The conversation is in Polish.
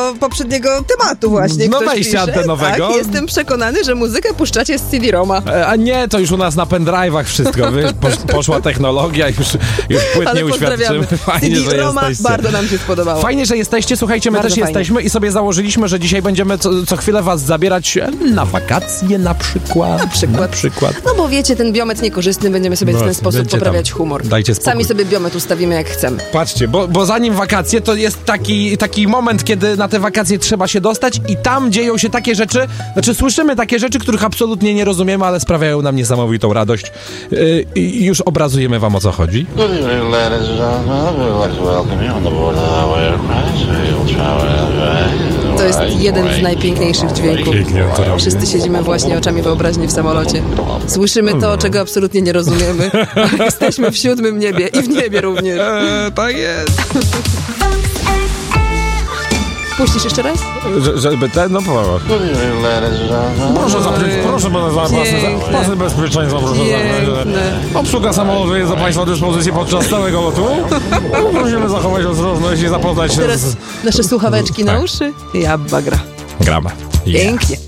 poprzedniego tematu właśnie. No ktoś wejścia pisze. antenowego. Tak, jestem przekonany, że muzykę puszczacie z CD-ROMa. A nie, to już u nas na pendrive'ach wszystko. Poszła technologia, już płyt Ale nie uświadczymy. Fajnie, że CD-ROMa jesteście. bardzo nam się spodobało. Fajnie, że jesteście. Słuchajcie, my Bardzo też fajnie. jesteśmy i sobie założyliśmy, że dzisiaj będziemy co chwilę was zabierać na wakacje na przykład. Na przykład. No bo wiecie, ten biometr niekorzystny, będziemy sobie w ten sposób będzie poprawiać tam. humor. Dajcie spokój. Sami sobie biometr ustawimy jak chcemy. Patrzcie, bo zanim wakacje, to jest taki moment, kiedy na te wakacje trzeba się dostać i tam dzieją się takie rzeczy, znaczy słyszymy takie rzeczy, których absolutnie nie rozumiemy, ale sprawiają nam niesamowitą radość. I już obrazujemy wam, o co chodzi. Good evening, ladies and gentlemen. I would like to welcome you on the board of our aircraft. You'll travel To jest jeden z najpiękniejszych dźwięków. Pięknie to robi. Wszyscy siedzimy właśnie oczami wyobraźni w samolocie. Słyszymy to, czego absolutnie nie rozumiemy. Jesteśmy w 7. niebie i w niebie również. Tak jest. Puścisz jeszcze raz? Żeby ten, no powiedz. Good evening, ladies and gentlemen. Proszę pana za pasy bezpieczeństwa, proszę Piękne. Obsługa samolotu jest do państwa dyspozycji podczas całego lotu. Musimy zachować ostrożność i zapoznać się Teraz nasze słuchaweczki na Tak. uszy i Abba gra. Gramy. Pięknie.